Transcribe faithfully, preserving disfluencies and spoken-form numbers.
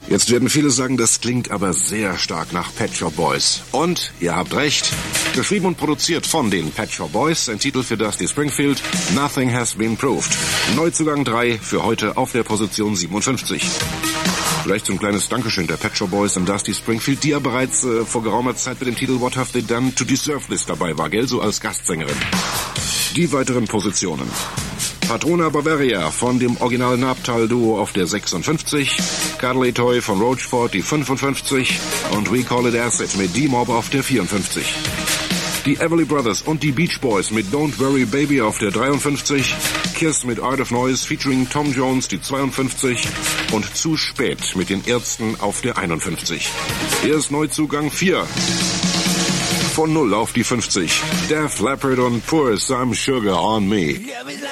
Jetzt werden viele sagen, das klingt aber sehr stark nach Pet Shop Boys. Und ihr habt recht. Geschrieben und produziert von den Pet Shop Boys. Ein Titel für Dusty Springfield. Nothing has been proved. Neuzugang drei für heute auf der Position siebenundfünfzig. Vielleicht so ein kleines Dankeschön der Pet Shop Boys an Dusty Springfield, die ja bereits äh, vor geraumer Zeit mit dem Titel What Have They Done to Deserve This dabei war, gell? So als Gastsängerin. Die weiteren Positionen. Patrona Bavaria von dem Original Naptal-Duo auf der sechsundfünfzig, Cuddly Toy von Roachford die fünfundfünfzig und We Call It Acid mit D-Mob auf der vierundfünfzig. Die Everly Brothers und die Beach Boys mit Don't Worry Baby auf der dreiundfünfzig, Kiss mit Art of Noise featuring Tom Jones die zweiundfünfzig und Zu spät mit den Ärzten auf der einundfünfzig. Hier ist Neuzugang vier. Von null auf die fünfzig. Def Leppard und Pour Some Sugar on Me.